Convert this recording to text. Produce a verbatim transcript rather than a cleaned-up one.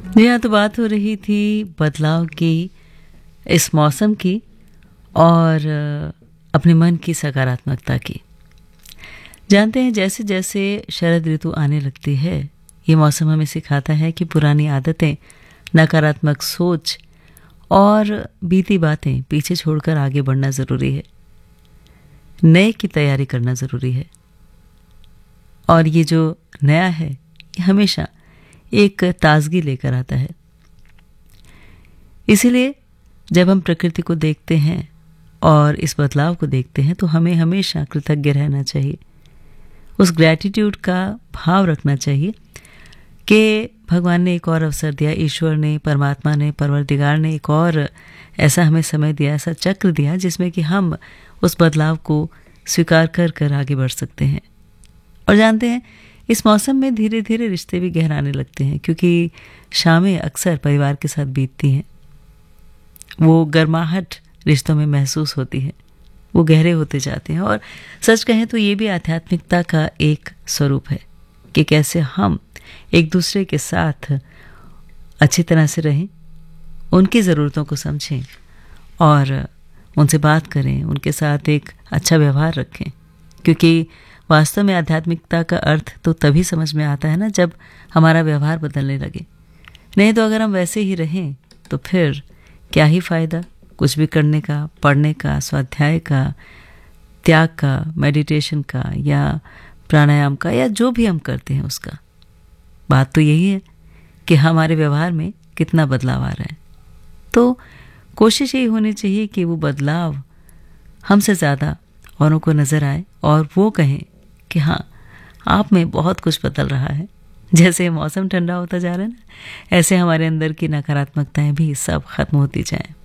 जी हाँ, तो बात हो रही थी बदलाव की, इस मौसम की और अपने मन की सकारात्मकता की। जानते हैं जैसे जैसे शरद ऋतु आने लगती है, ये मौसम हमें सिखाता है कि पुरानी आदतें, नकारात्मक सोच और बीती बातें पीछे छोड़कर आगे बढ़ना ज़रूरी है। नए की तैयारी करना ज़रूरी है। और ये जो नया है, ये हमेशा एक ताजगी लेकर आता है। इसीलिए जब हम प्रकृति को देखते हैं और इस बदलाव को देखते हैं तो हमें हमेशा कृतज्ञ रहना चाहिए। उस ग्रैटिट्यूड का भाव रखना चाहिए कि भगवान ने एक और अवसर दिया, ईश्वर ने, परमात्मा ने, परवरदिगार ने एक और ऐसा हमें समय दिया, ऐसा चक्र दिया जिसमें कि हम उस बदलाव को स्वीकार कर कर आगे बढ़ सकते हैं। और जानते हैं इस मौसम में धीरे धीरे रिश्ते भी गहराने लगते हैं, क्योंकि शामें अक्सर परिवार के साथ बीतती हैं। वो गर्माहट रिश्तों में महसूस होती है, वो गहरे होते जाते हैं। और सच कहें तो ये भी आध्यात्मिकता का एक स्वरूप है कि कैसे हम एक दूसरे के साथ अच्छी तरह से रहें, उनकी ज़रूरतों को समझें और उनसे बात करें, उनके साथ एक अच्छा व्यवहार रखें। क्योंकि वास्तव में आध्यात्मिकता का अर्थ तो तभी समझ में आता है ना, जब हमारा व्यवहार बदलने लगे। नहीं तो अगर हम वैसे ही रहें तो फिर क्या ही फ़ायदा कुछ भी करने का, पढ़ने का, स्वाध्याय का, त्याग का, मेडिटेशन का या प्राणायाम का, या जो भी हम करते हैं उसका। बात तो यही है कि हमारे व्यवहार में कितना बदलाव आ रहा है। तो कोशिश यही होनी चाहिए कि वो बदलाव हमसे ज़्यादा औरों को नज़र आए और वो कहें कि हाँ, आप में बहुत कुछ बदल रहा है। जैसे मौसम ठंडा होता जा रहा है ना, ऐसे हमारे अंदर की नकारात्मकताएं भी सब खत्म होती जाएं।